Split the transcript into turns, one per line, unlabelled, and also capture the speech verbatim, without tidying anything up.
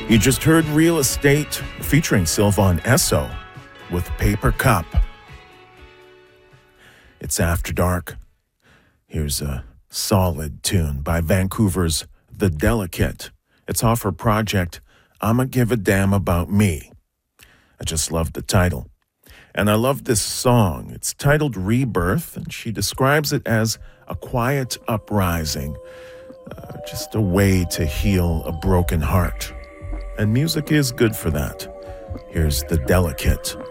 You just heard Real Estate featuring Sylvan Esso with Paper Cup. It's After Dark. Here's a solid tune by Vancouver's The Delicate. It's off her project, I'ma Give a Damn About Me. I just love the title. And I love this song. It's titled Rebirth, and she describes it as a quiet uprising, uh, just a way to heal a broken heart. And music is good for that. Here's The Delicate.